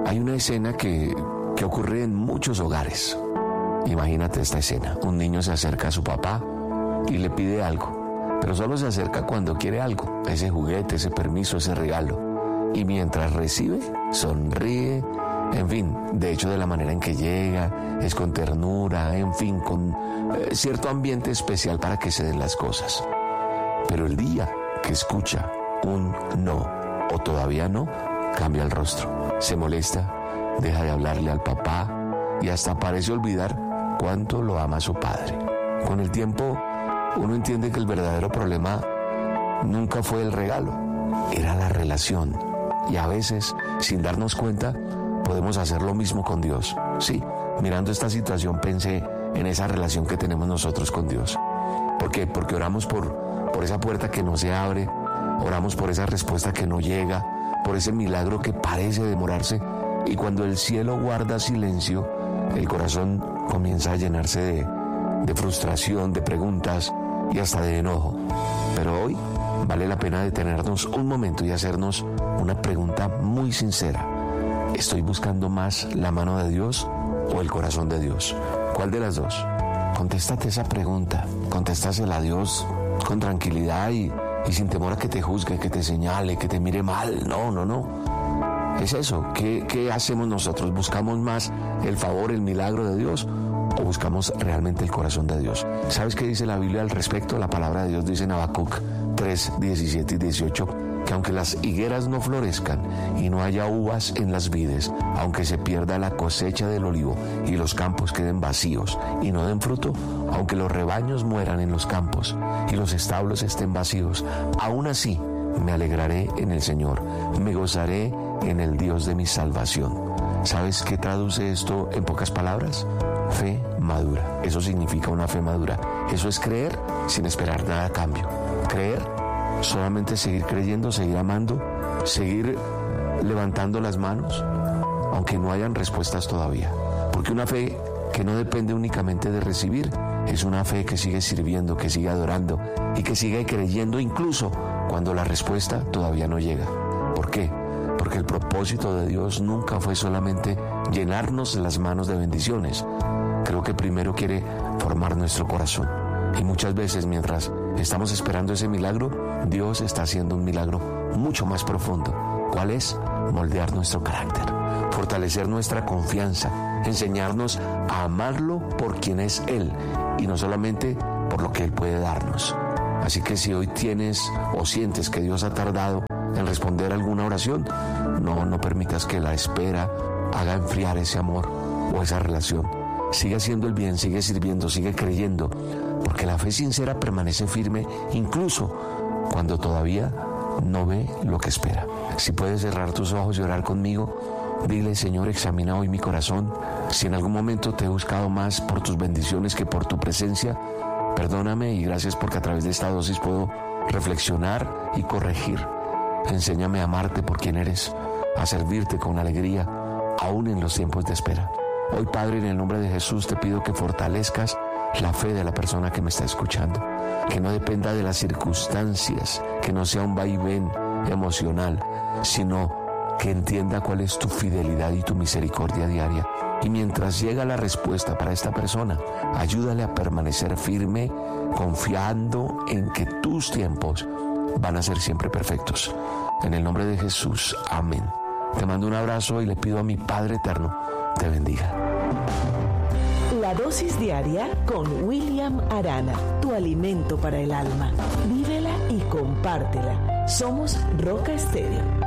Hay una escena que ocurre en muchos hogares. Imagínate esta escena. Un niño se acerca a su papá y le pide algo, pero solo se acerca cuando quiere algo, ese juguete, ese permiso, ese regalo. Y mientras recibe, sonríe, en fin, de hecho de la manera en que llega, es con ternura, en fin, con cierto ambiente especial para que se den las cosas. Pero el día que escucha un no o todavía no, cambia el rostro, se molesta, deja de hablarle al papá y hasta parece olvidar cuánto lo ama su padre. Con el tiempo uno entiende que el verdadero problema nunca fue el regalo, era la relación. Y a veces, sin darnos cuenta, podemos hacer lo mismo con Dios. Sí, mirando esta situación pensé en esa relación que tenemos nosotros con Dios. ¿Por qué? Porque oramos por esa puerta que no se abre, oramos por esa respuesta que no llega, por ese milagro que parece demorarse, y cuando el cielo guarda silencio, el corazón comienza a llenarse de frustración, de preguntas y hasta de enojo. Pero hoy vale la pena detenernos un momento y hacernos una pregunta muy sincera. ¿Estoy buscando más la mano de Dios o el corazón de Dios? ¿Cuál de las dos? Contéstate esa pregunta, contéstasela a Dios con tranquilidad y sin temor a que te juzgue, que te señale, que te mire mal. No. Es eso. ¿Qué hacemos nosotros? ¿Buscamos más el favor, el milagro de Dios o buscamos realmente el corazón de Dios? ¿Sabes qué dice la Biblia al respecto? La palabra de Dios dice en Habacuc 3, 17 y 18, que aunque las higueras no florezcan y no haya uvas en las vides, aunque se pierda la cosecha del olivo y los campos queden vacíos y no den fruto, aunque los rebaños mueran en los campos y los establos estén vacíos, aún así me alegraré en el Señor, me gozaré en el Dios de mi salvación. ¿Sabes qué traduce esto en pocas palabras? Fe madura. Eso significa una fe madura. Eso es creer sin esperar nada a cambio. Creer, solamente seguir creyendo, seguir amando, seguir levantando las manos, aunque no hayan respuestas todavía. Porque una fe que no depende únicamente de recibir, es una fe que sigue sirviendo, que sigue adorando y que sigue creyendo incluso cuando la respuesta todavía no llega. ¿Por qué? Porque el propósito de Dios nunca fue solamente llenarnos las manos de bendiciones. Creo que primero quiere formar nuestro corazón. Y muchas veces mientras estamos esperando ese milagro, Dios está haciendo un milagro mucho más profundo. ¿Cuál es? Moldear nuestro carácter, fortalecer nuestra confianza, enseñarnos a amarlo por quien es Él y no solamente por lo que Él puede darnos. Así que si hoy tienes o sientes que Dios ha tardado en responder alguna oración, no permitas que la espera haga enfriar ese amor o esa relación. Sigue haciendo el bien, sigue sirviendo, sigue creyendo, porque la fe sincera permanece firme incluso cuando todavía no ve lo que espera. Si puedes cerrar tus ojos y orar conmigo, dile: Señor, examina hoy mi corazón. Si en algún momento te he buscado más por tus bendiciones que por tu presencia, perdóname y gracias porque a través de esta dosis puedo reflexionar y corregir. Enséñame a amarte por quien eres, a servirte con alegría, aún en los tiempos de espera. Hoy, Padre, en el nombre de Jesús te pido que fortalezcas la fe de la persona que me está escuchando, que no dependa de las circunstancias, que no sea un vaivén emocional, sino que entienda cuál es tu fidelidad y tu misericordia diaria. Y mientras llega la respuesta para esta persona, ayúdale a permanecer firme, confiando en que tus tiempos van a ser siempre perfectos. En el nombre de Jesús, amén. Te mando un abrazo y le pido a mi Padre eterno te bendiga. La dosis diaria con William Arana, tu alimento para el alma. Vívela y compártela. Somos Roca Estéreo.